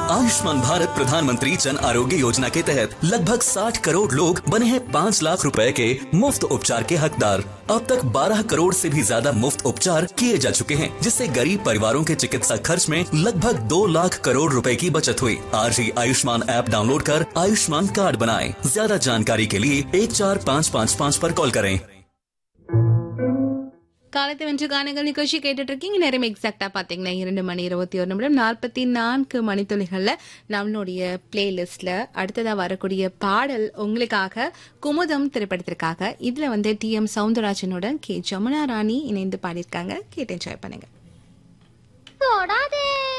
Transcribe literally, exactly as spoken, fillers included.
आयुष्मान भारत प्रधानमंत्री जन आरोग्य योजना के तहत लगभग साठ करोड़ लोग बने हैं पाँच लाख रुपए के मुफ्त उपचार के हकदार। अब तक बारह करोड़ से भी ज्यादा मुफ्त उपचार किए जा चुके हैं, जिससे गरीब परिवारों के चिकित्सा खर्च में लगभग दो लाख करोड़ रुपए की बचत हुई। आज ही आयुष्मान ऐप डाउनलोड कर आयुष्मान कार्ड बनाएं। ज्यादा जानकारी के लिए एक चार पाँच पाँच पाँच पर कॉल करें। காலத்தை வென்று கானங்கள் நிகழ்ச்சி கேட்டுட்டு இருக்கீங்க. நேரம் எக்ஸாக்டா பாத்தீங்கன்னா இரண்டு மணி இருபத்தி ஒரு நிமிடம் நாற்பத்தி நான்கு மணித்துளிகள்ல நம்மளுடைய பிளேலிஸ்ட்ல அடுத்ததா வரக்கூடிய பாடல் உங்களுக்காக குமுதம் திரைப்படத்திற்காக. இதுல வந்து டி எம் சவுந்தரராஜனுடன் கே ஜமுனா ராணி இணைந்து பாடியிருக்காங்க. கேட்டு என்ஜாய் பண்ணுங்க.